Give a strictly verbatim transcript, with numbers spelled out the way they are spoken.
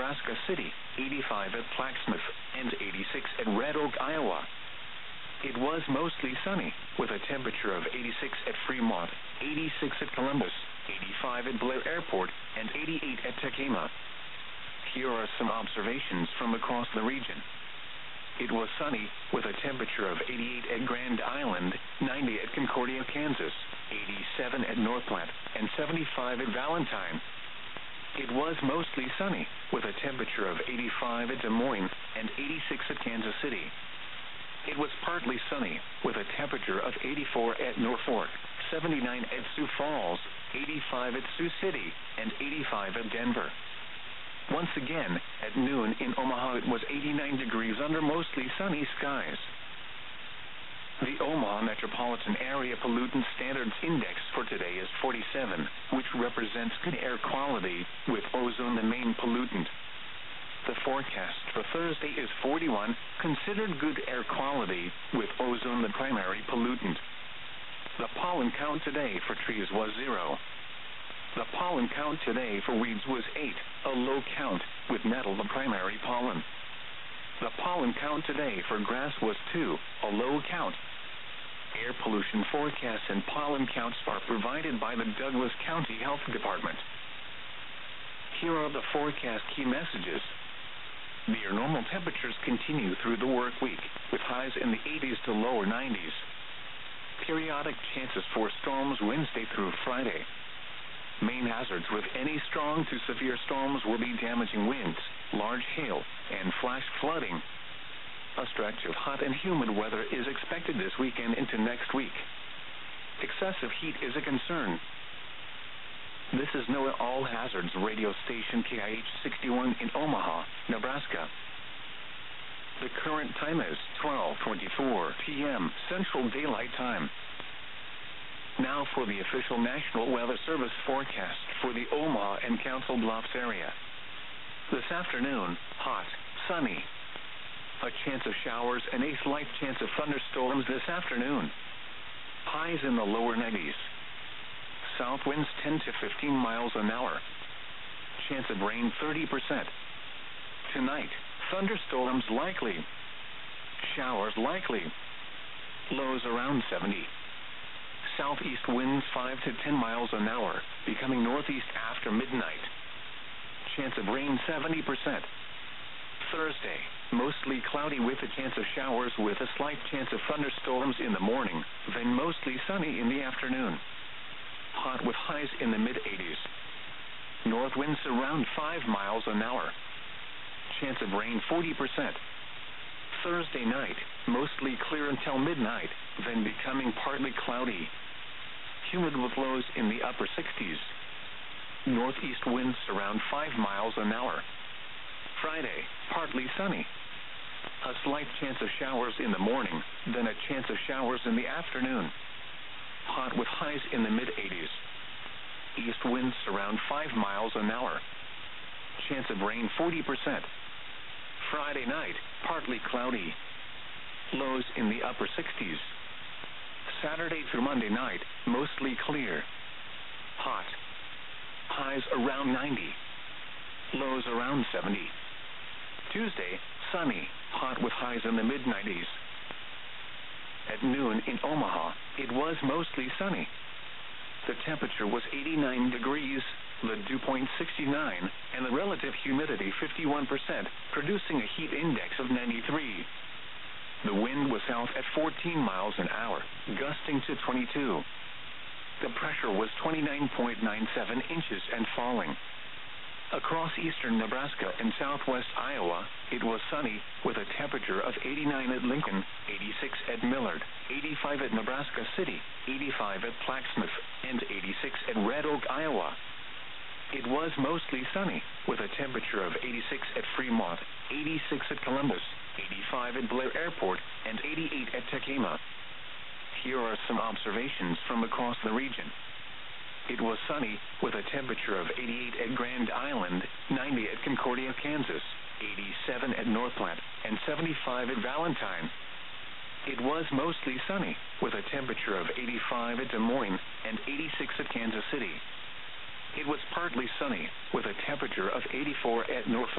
Nebraska City, eighty-five at Plaquemine, and eighty-six at Red Oak, Iowa. It was mostly sunny, with a temperature of eighty-six at Fremont, eighty-six at Columbus, eighty-five at Blair Airport, and eighty-eight at Tacoma. Here are some observations from across the region. It was sunny, with a temperature of eighty-eight at Grand Island, ninety at Concordia, Kansas, eighty-seven at North Platte, and seventy-five at Valentine. It was mostly sunny, with a temperature of eighty-five at Des Moines and eighty-six at Kansas City. It was partly sunny, with a temperature of eighty-four at Norfolk, seventy-nine at Sioux Falls, eighty-five at Sioux City, and eighty-five at Denver. Once again, at noon in Omaha it was eighty-nine degrees under mostly sunny skies. The Omaha Metropolitan Area Pollutant Standards Index for today is forty-seven, which represents good air quality, with ozone the main pollutant. The forecast for Thursday is forty-one, considered good air quality, with ozone the primary pollutant. The pollen count today for trees was zero. The pollen count today for weeds was eight, a low count, with nettle the primary pollen. The pollen count today for grass was two, a low count. Air pollution forecasts and pollen counts are provided by the Douglas County Health Department. Here are the forecast key messages. Near normal temperatures continue through the work week, with highs in the eighties to lower nineties. Periodic chances for storms Wednesday through Friday. Main hazards with any strong to severe storms will be damaging winds, large hail, and flash flooding. A stretch of hot and humid weather is expected this weekend into next week. Excessive heat is a concern. This is NOAA All Hazards radio station K I H sixty-one in Omaha, Nebraska. The current time is twelve twenty-four p m Central Daylight Time. Now for the official National Weather Service forecast for the Omaha and Council Bluffs area. This afternoon, hot, sunny. A chance of showers and a slight chance of thunderstorms this afternoon. Highs in the lower nineties. South winds ten to fifteen miles an hour. Chance of rain thirty percent. Tonight, thunderstorms likely. Showers likely. Lows around seventy. Southeast winds five to ten miles an hour, becoming northeast after midnight. Chance of rain seventy percent. Thursday, mostly cloudy with a chance of showers with a slight chance of thunderstorms in the morning, then mostly sunny in the afternoon. Hot with highs in the mid-eighties. North winds around five miles an hour. Chance of rain forty percent. Thursday night, mostly clear until midnight, then becoming partly cloudy. Humid with lows in the upper sixties. Northeast winds around five miles an hour. Friday, partly sunny. A slight chance of showers in the morning, then a chance of showers in the afternoon. Hot with highs in the mid-eighties. East winds around five miles an hour. Chance of rain forty percent. Friday night, partly cloudy. Lows in the upper sixties. Saturday through Monday night, mostly clear. Hot. Highs around ninety. Lows around seventy. Tuesday, sunny, hot with highs in the mid-nineties. At noon in Omaha, it was mostly sunny. The temperature was eighty-nine degrees, the dew point sixty-nine, and the relative humidity fifty-one percent, producing a heat index of ninety-three. The wind was south at fourteen miles an hour, gusting to twenty-two. The pressure was twenty-nine point nine seven inches and falling. Across eastern Nebraska and southwest Iowa, it was sunny, with a temperature of eighty-nine at Lincoln, eighty-six at Millard, eighty-five at Nebraska City, eighty-five at Plaquemine, and eighty-six at Red Oak, Iowa. It was mostly sunny, with a temperature of eighty-six at Fremont, eighty-six at Columbus, eighty-five at Blair Airport, and eighty-eight at Tacoma. Here are some observations from across the region. It was sunny, with a temperature of eighty-eight at Grand Island, ninety at Concordia, Kansas, eighty-seven at North Platte, and seventy-five at Valentine. It was mostly sunny, with a temperature of eighty-five at Des Moines and eighty-six at Kansas City. It was partly sunny, with a temperature of eighty-four at Norfolk.